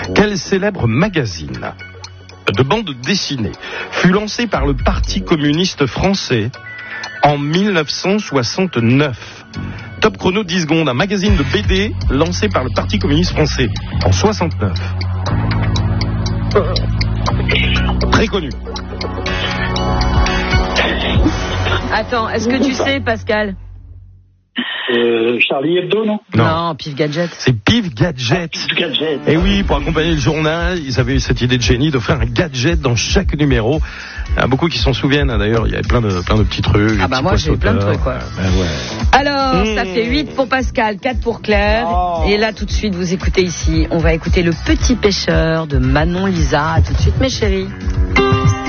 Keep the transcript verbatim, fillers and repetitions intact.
Quel célèbre magazine de bande dessinée fut lancé par le Parti communiste français en dix-neuf cent soixante-neuf? Top chrono dix secondes, un magazine de B D lancé par le Parti communiste français en soixante-neuf. Très connu. Attends, est-ce que tu sais, Pascal? Euh, Charlie Hebdo, non? Non, non Pif Gadget. C'est Pif Gadget. Ah, Pif Gadget. Et oui, pour accompagner le journal, ils avaient eu cette idée de génie d'offrir un gadget dans chaque numéro. Il y a beaucoup qui s'en souviennent, hein, d'ailleurs, il y avait plein de, plein de petits trucs. Ah bah moi j'ai plein de trucs, quoi. Ben ouais. Alors, mmh. ça fait huit pour Pascal, quatre pour Claire. Oh. Et là, tout de suite, vous écoutez ici, on va écouter Le Petit Pêcheur de Manon Lisa. À tout de suite, mes chéris.